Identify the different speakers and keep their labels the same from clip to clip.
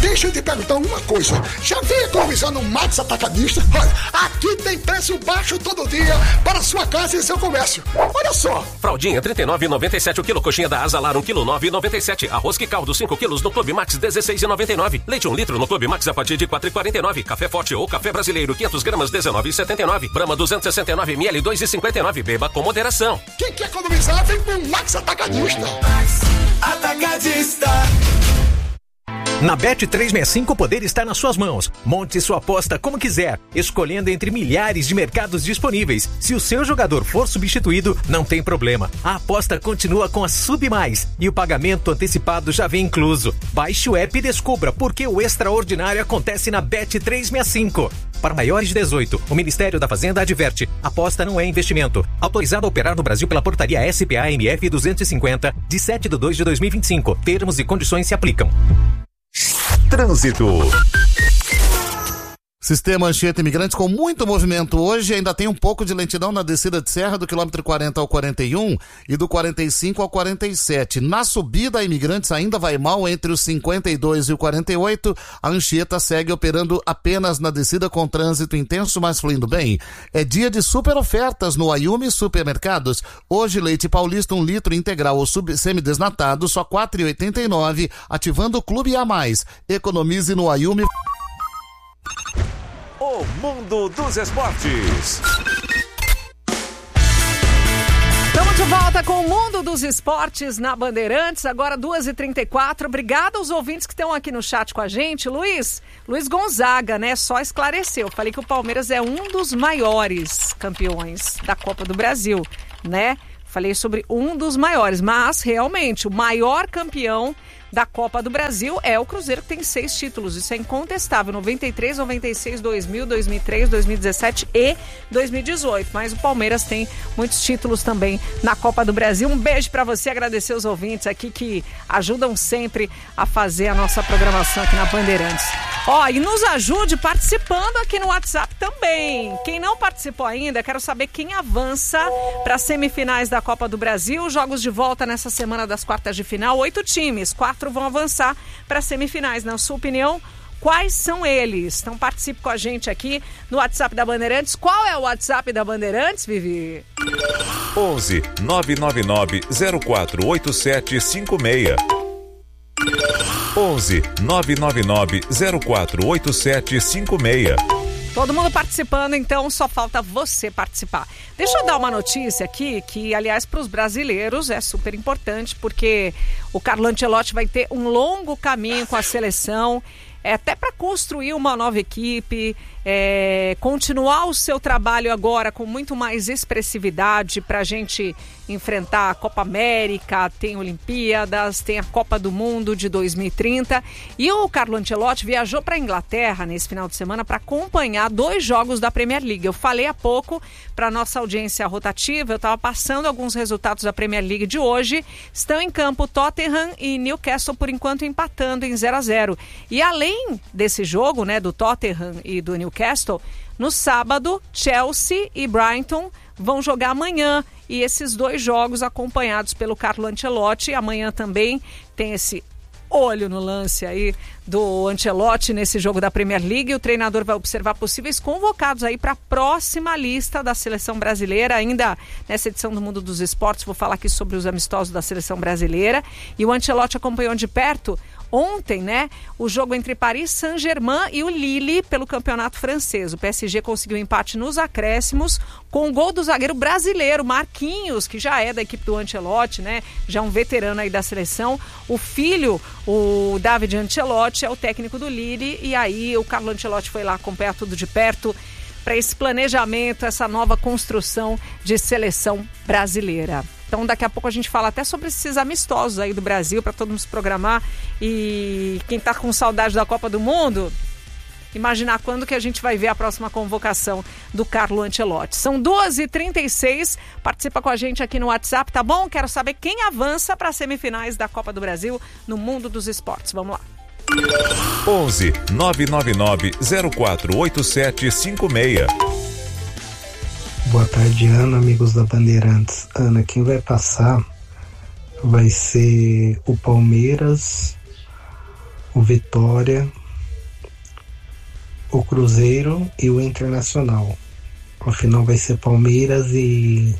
Speaker 1: Deixa eu te perguntar uma coisa. Já veio economizar no Max Atacadista? Olha, aqui tem preço baixo todo dia para sua casa e seu comércio. Olha só.
Speaker 2: Fraldinha, R$ 39,97 o quilo. Coxinha da Asa Lar, 1 quilo, R$ 9,97. Arroz que caldo, 5 quilos no Clube Max, R$ 16,99. Leite 1 litro no Clube Max a partir de R$ 4,49. Café Forte ou Café Brasileiro, 500 gramas, R$ 19,79. Brahma, 269 ml, R$ 2,59. Beba com moderação.
Speaker 1: Quem quer economizar, vem com o Max Atacadista.
Speaker 3: Max Atacadista.
Speaker 4: Na Bet365 o poder está nas suas mãos. Monte sua aposta como quiser, escolhendo entre milhares de mercados disponíveis. Se o seu jogador for substituído, não tem problema. A aposta continua com a Sub Mais e o pagamento antecipado já vem incluso. Baixe o app e descubra por que o extraordinário acontece na Bet365. Para maiores de 18, o Ministério da Fazenda adverte: aposta não é investimento. Autorizado a operar no Brasil pela portaria SPA-MF 250, de 7/2/2025. Termos e condições se aplicam.
Speaker 5: Trânsito. Sistema Anchieta Imigrantes com muito movimento hoje, ainda tem um pouco de lentidão na descida de serra do quilômetro 40 ao 41 e do 45 ao 47. Na subida a Imigrantes ainda vai mal entre os 52 e o 48. A Anchieta segue operando apenas na descida com trânsito intenso, mas fluindo bem. É dia de super ofertas no Ayumi Supermercados. Hoje leite paulista 1 litro integral ou semidesnatado só R$ 4,89, ativando o Clube A+. Economize no Ayumi.
Speaker 6: O mundo dos esportes.
Speaker 7: Estamos de volta com o mundo dos esportes na Bandeirantes, agora 2h34. Obrigada aos ouvintes que estão aqui no chat com a gente. Luiz Gonzaga, né? Só esclareceu. Eu falei que o Palmeiras é um dos maiores campeões da Copa do Brasil, né? Falei sobre um dos maiores, mas realmente o maior campeão da Copa do Brasil é o Cruzeiro, que tem 6 títulos. Isso é incontestável. 93, 96, 2000, 2003, 2017 e 2018. Mas o Palmeiras tem muitos títulos também na Copa do Brasil. Um beijo pra você, agradecer os ouvintes aqui que ajudam sempre a fazer a nossa programação aqui na Bandeirantes. E nos ajude participando aqui no WhatsApp também. Quem não participou ainda, quero saber quem avança para as semifinais da Copa do Brasil. Jogos de volta nessa semana das quartas de final. 8 times, 4 vão avançar para as semifinais. Na sua opinião, quais são eles? Então participe com a gente aqui no WhatsApp da Bandeirantes. Qual é o WhatsApp da Bandeirantes, Vivi?
Speaker 6: 11 999 048756. 11 999 048756.
Speaker 7: Todo mundo participando, então só falta você participar. Deixa eu dar uma notícia aqui, que aliás para os brasileiros é super importante, porque o Carlo Ancelotti vai ter um longo caminho com a seleção, até para construir uma nova equipe, continuar o seu trabalho agora com muito mais expressividade para a gente enfrentar a Copa América, tem Olimpíadas, tem a Copa do Mundo de 2030. E o Carlo Ancelotti viajou para a Inglaterra nesse final de semana para acompanhar 2 jogos da Premier League. Eu falei há pouco para nossa audiência rotativa, eu estava passando alguns resultados da Premier League de hoje. Estão em campo Tottenham e Newcastle, por enquanto empatando em 0-0. E além desse jogo, né, do Tottenham e do Newcastle, no sábado, Chelsea e Brighton vão jogar amanhã. E esses 2 jogos acompanhados pelo Carlo Ancelotti. Amanhã também tem esse olho no lance aí do Ancelotti nesse jogo da Premier League. O treinador vai observar possíveis convocados aí para a próxima lista da seleção brasileira. Ainda nessa edição do Mundo dos Esportes, vou falar aqui sobre os amistosos da seleção brasileira. E o Ancelotti acompanhou de perto ontem, né, o jogo entre Paris Saint-Germain e o Lille pelo campeonato francês. O PSG conseguiu empate nos acréscimos com o gol do zagueiro brasileiro Marquinhos, que já é da equipe do Ancelotti, né, já um veterano aí da seleção. O filho, o David Ancelotti, é o técnico do Lille, e aí o Carlo Ancelotti foi lá acompanhar tudo de perto para esse planejamento, essa nova construção de seleção brasileira. Então daqui a pouco a gente fala até sobre esses amistosos aí do Brasil, para todo mundo se programar. E quem tá com saudade da Copa do Mundo, imaginar quando que a gente vai ver a próxima convocação do Carlo Ancelotti. São 2h36, participa com a gente aqui no WhatsApp, tá bom? Quero saber quem avança para as semifinais da Copa do Brasil no mundo dos esportes. Vamos lá.
Speaker 6: 11 999 048756.
Speaker 8: Boa tarde, Ana, amigos da Bandeirantes. Ana, quem vai passar vai ser o Palmeiras, o Vitória o Cruzeiro e o Internacional. A final vai ser Palmeiras e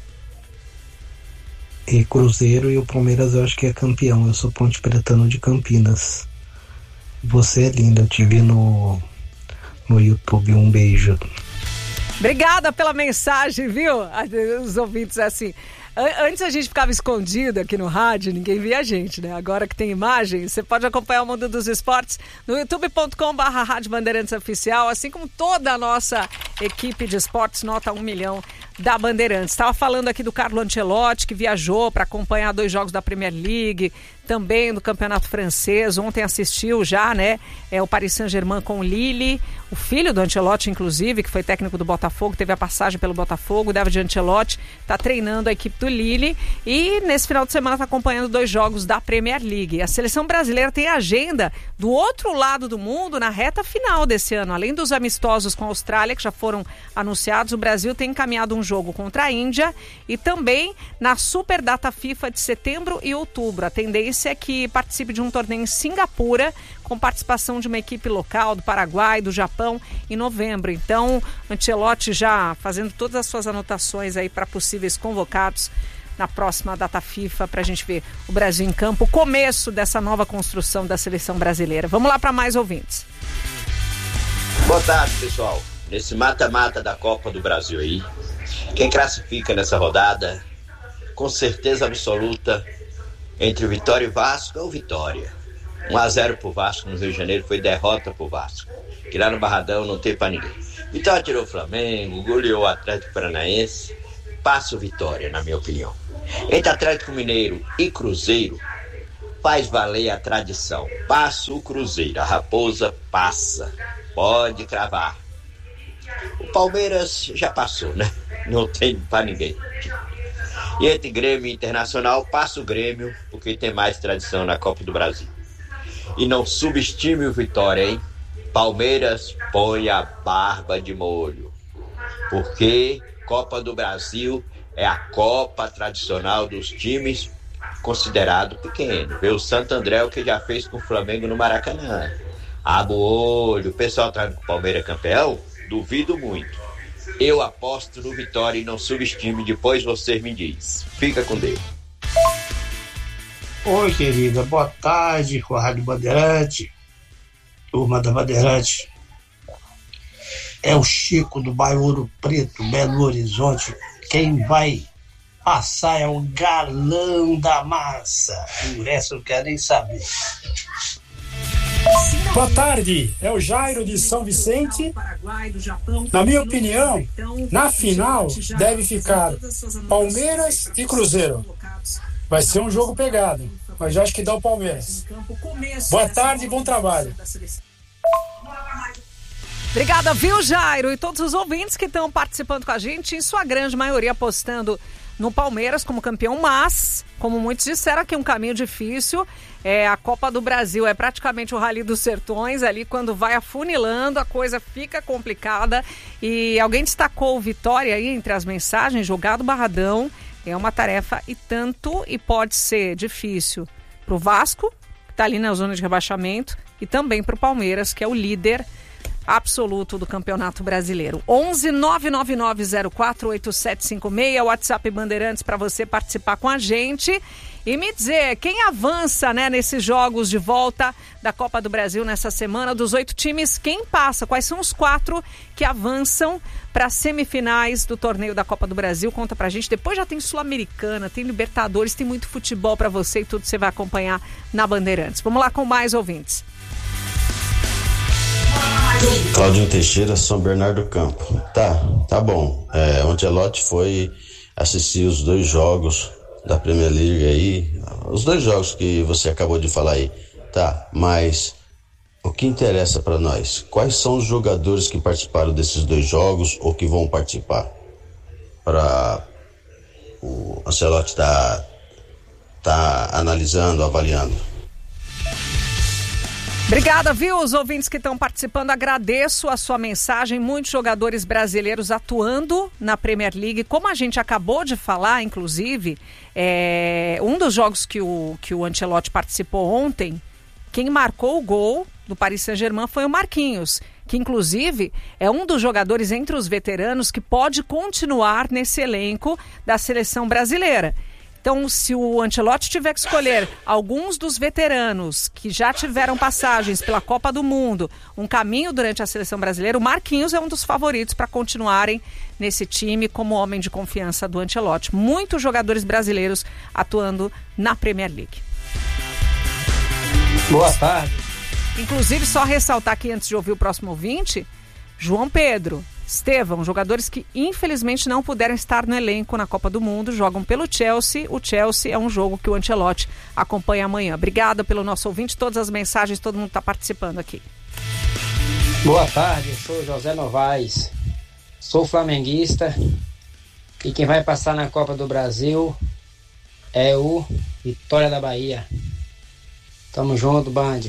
Speaker 8: Cruzeiro, e o Palmeiras eu acho que é campeão. Eu sou Ponte Pretano de Campinas. Você é linda, eu te vi no YouTube. Um beijo.
Speaker 7: Obrigada pela mensagem, viu? Os ouvintes assim. Antes a gente ficava escondido aqui no rádio, ninguém via a gente, né? Agora que tem imagem, você pode acompanhar o Mundo dos Esportes no youtube.com/Rádio Bandeirantes Oficial, assim como toda a nossa equipe de esportes nota 1 milhão da Bandeirantes. Estava falando aqui do Carlo Ancelotti, que viajou para acompanhar 2 jogos da Premier League, também do Campeonato Francês. Ontem assistiu já, né? O Paris Saint-Germain com o Lille, o filho do Ancelotti, inclusive, que foi técnico do Botafogo, teve a passagem pelo Botafogo. O David Ancelotti está treinando a equipe do Lille e nesse final de semana está acompanhando 2 jogos da Premier League. A seleção brasileira tem agenda do outro lado do mundo na reta final desse ano. Além dos amistosos com a Austrália, que já foram anunciados, o Brasil tem encaminhado um jogo contra a Índia e também na Super Data FIFA de setembro e outubro. A tendência é que participe de um torneio em Singapura, com participação de uma equipe local do Paraguai, do Japão, em novembro. Então, Ancelotti já fazendo todas as suas anotações aí para possíveis convocados na próxima data FIFA, para a gente ver o Brasil em campo, o começo dessa nova construção da seleção brasileira. Vamos lá para mais ouvintes.
Speaker 9: Boa tarde, pessoal. Nesse mata-mata da Copa do Brasil aí, quem classifica nessa rodada, com certeza absoluta, entre o Vitória e Vasco, é o Vitória. 1-0 pro Vasco no Rio de Janeiro foi derrota pro Vasco, que lá no Barradão não tem pra ninguém. Vitória tirou o Flamengo, goleou o Atlético Paranaense, passa o Vitória, na minha opinião. Entre Atlético Mineiro e Cruzeiro, faz valer a tradição. Passa o Cruzeiro, a Raposa passa, pode cravar. O Palmeiras já passou, né? Não tem pra ninguém. E entre Grêmio e Internacional, passa o Grêmio, porque tem mais tradição na Copa do Brasil. E não subestime o Vitória, hein? Palmeiras põe a barba de molho, porque Copa do Brasil é a Copa tradicional dos times considerado pequeno. Vê o Santo André, o que já fez com o Flamengo no Maracanã. Abre o olho, o pessoal tá com o Palmeiras campeão? Duvido muito. Eu aposto no Vitória e não subestime, depois você me diz. Fica com Deus.
Speaker 10: Oi, querida, boa tarde, com a Rádio Bandeirante, turma da Bandeirante. É o Chico do bairro Ouro Preto, Belo Horizonte. Quem vai passar é o galão da massa. O resto eu quero nem saber.
Speaker 11: Boa tarde, é o Jairo de São Vicente. Na minha opinião, na final deve ficar Palmeiras e Cruzeiro. Vai ser um jogo pegado, mas eu acho que dá o Palmeiras. Boa tarde e bom trabalho.
Speaker 7: Obrigada, viu, Jairo? E todos os ouvintes que estão participando com a gente, em sua grande maioria apostando no Palmeiras como campeão, mas, como muitos disseram, aqui é um caminho difícil. A Copa do Brasil é praticamente o Rally dos Sertões, ali quando vai afunilando a coisa fica complicada. E alguém destacou o Vitória aí entre as mensagens, jogado Barradão, é uma tarefa e tanto, e pode ser difícil para o Vasco, que está ali na zona de rebaixamento, e também para o Palmeiras, que é o líder absoluto do Campeonato Brasileiro. 11-999-04-8756, WhatsApp Bandeirantes para você participar com a gente e me dizer quem avança, né, nesses jogos de volta da Copa do Brasil nessa semana. Dos 8 times, quem passa? Quais são os 4 que avançam para as semifinais do torneio da Copa do Brasil? Conta pra gente. Depois já tem Sul-Americana, tem Libertadores, tem muito futebol para você e tudo você vai acompanhar na Bandeirantes. Vamos lá com mais ouvintes.
Speaker 12: Claudinho Teixeira, São Bernardo do Campo. Tá bom. O Ancelotti foi assistir os 2 jogos da Premier League aí, os 2 jogos que você acabou de falar aí. Mas o que interessa para nós? Quais são os jogadores que participaram desses 2 jogos ou que vão participar? Para o Ancelotti tá analisando, avaliando.
Speaker 7: Obrigada, viu? Os ouvintes que estão participando, agradeço a sua mensagem. Muitos jogadores brasileiros atuando na Premier League. Como a gente acabou de falar, inclusive, um dos jogos que o Ancelotti participou ontem, quem marcou o gol do Paris Saint-Germain foi o Marquinhos, que inclusive é um dos jogadores entre os veteranos que pode continuar nesse elenco da seleção brasileira. Então, se o Ancelotti tiver que escolher alguns dos veteranos que já tiveram passagens pela Copa do Mundo, um caminho durante a seleção brasileira, o Marquinhos é um dos favoritos para continuarem nesse time como homem de confiança do Ancelotti. Muitos jogadores brasileiros atuando na Premier League.
Speaker 13: Boa tarde.
Speaker 7: Inclusive, só ressaltar aqui antes de ouvir o próximo ouvinte, João Pedro, Estevão, jogadores que infelizmente não puderam estar no elenco na Copa do Mundo, jogam pelo Chelsea. O Chelsea é um jogo que o Ancelotti acompanha amanhã. Obrigada pelo nosso ouvinte, todas as mensagens, todo mundo está participando aqui.
Speaker 13: Boa tarde, eu sou José Novaes, sou flamenguista e quem vai passar na Copa do Brasil é o Vitória da Bahia. Tamo junto, Band.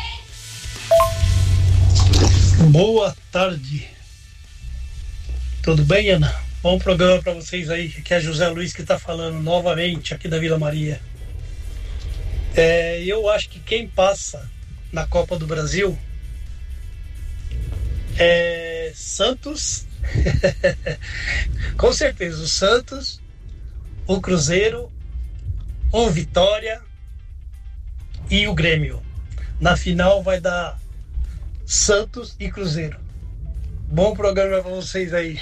Speaker 10: Boa tarde. Tudo bem, Ana? Bom programa para vocês aí. Aqui é José Luiz que está falando novamente aqui da Vila Maria. Eu acho que quem passa na Copa do Brasil é Santos. Com certeza, o Santos, o Cruzeiro, o Vitória e o Grêmio. Na final vai dar Santos e Cruzeiro. Bom programa para vocês aí.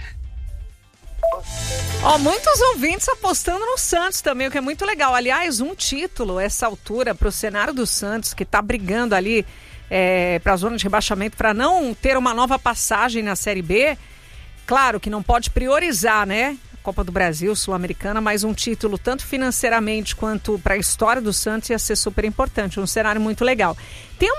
Speaker 7: Muitos ouvintes apostando no Santos também, o que é muito legal. Aliás, um título essa altura para o cenário do Santos, que está brigando ali para a zona de rebaixamento, para não ter uma nova passagem na Série B. Claro que não pode priorizar, né? Copa do Brasil, Sul-Americana, mas um título tanto financeiramente quanto para a história do Santos ia ser super importante, um cenário muito legal. Tem